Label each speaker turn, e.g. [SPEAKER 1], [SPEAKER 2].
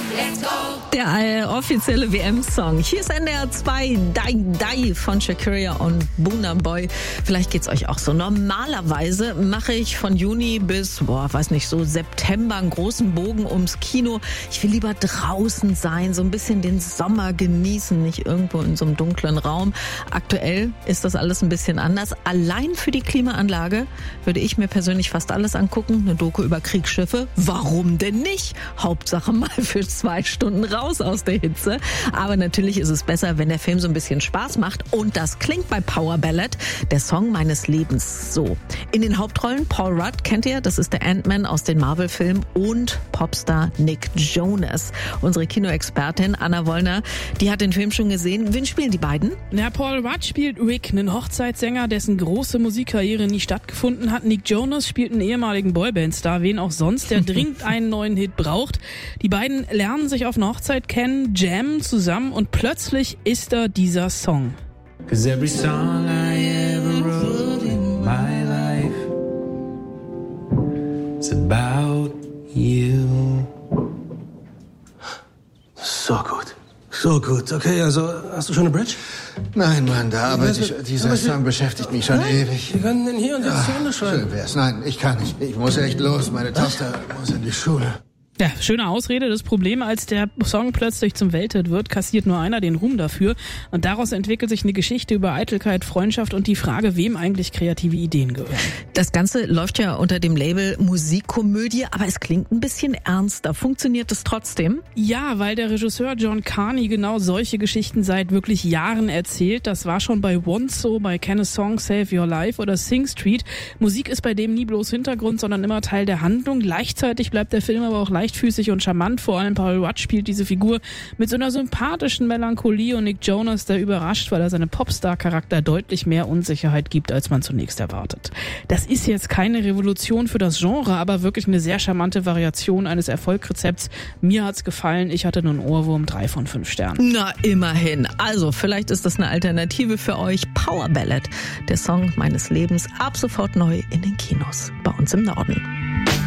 [SPEAKER 1] Der offizielle WM-Song. Hier ist NDR 2, Die Die von Shakira und Burna Boy. Vielleicht geht's euch auch so. Normalerweise mache ich von Juni bis, so September einen großen Bogen ums Kino. Ich will lieber draußen sein, so ein bisschen den Sommer genießen, nicht irgendwo in so einem dunklen Raum. Aktuell ist das alles ein bisschen anders. Allein für die Klimaanlage würde ich mir persönlich fast alles angucken. Eine Doku über Kriegsschiffe. Warum denn nicht? Hauptsache mal für 2 Stunden raus aus der Hitze. Aber natürlich ist es besser, wenn der Film so ein bisschen Spaß macht. Und das klingt bei Power Ballad, der Song meines Lebens, so. In den Hauptrollen Paul Rudd, kennt ihr? Das ist der Ant-Man aus den Marvel-Filmen und Popstar Nick Jonas. Unsere Kinoexpertin Anna Wollner, die hat den Film schon gesehen. Wen spielen die beiden?
[SPEAKER 2] Na, Paul Rudd spielt Rick, einen Hochzeitssänger, dessen große Musikkarriere nie stattgefunden hat. Nick Jonas spielt einen ehemaligen Boyband-Star, wen auch sonst, der dringend einen neuen Hit braucht. Die beiden lernen sich auf einer Hochzeit kennen, jammen zusammen und plötzlich ist da dieser Song.
[SPEAKER 3] 'Cause every song I ever wrote in my life is about you.
[SPEAKER 4] So gut. So gut. Okay, also hast du schon eine Bridge?
[SPEAKER 5] Nein, Mann, da arbeite ich. Dieser Song beschäftigt mich schon ewig.
[SPEAKER 4] Wir können den hier und jetzt zu Ende schreiben.
[SPEAKER 5] Schön wär's. Nein, ich kann nicht. Ich muss echt los. Meine Tochter muss in die Schule.
[SPEAKER 2] Ja, schöne Ausrede. Das Problem, als der Song plötzlich zum Welthit wird, kassiert nur einer den Ruhm dafür. Und daraus entwickelt sich eine Geschichte über Eitelkeit, Freundschaft und die Frage, wem eigentlich kreative Ideen gehören.
[SPEAKER 1] Das Ganze läuft ja unter dem Label Musikkomödie, aber es klingt ein bisschen ernster. Funktioniert es trotzdem?
[SPEAKER 2] Ja, weil der Regisseur John Carney genau solche Geschichten seit wirklich Jahren erzählt. Das war schon bei Once so, bei Can a Song Save Your Life oder Sing Street. Musik ist bei dem nie bloß Hintergrund, sondern immer Teil der Handlung. Gleichzeitig bleibt der Film aber auch leichtfüßig und charmant. Vor allem Paul Rudd spielt diese Figur mit so einer sympathischen Melancholie und Nick Jonas, der überrascht, weil er seinem Popstar-Charakter deutlich mehr Unsicherheit gibt, als man zunächst erwartet. Das ist jetzt keine Revolution für das Genre, aber wirklich eine sehr charmante Variation eines Erfolgsrezepts. Mir hat's gefallen, ich hatte nur einen Ohrwurm, 3 von 5 Sternen.
[SPEAKER 1] Na, immerhin. Also, vielleicht ist das eine Alternative für euch. Power Ballad, der Song meines Lebens, ab sofort neu in den Kinos bei uns im Norden.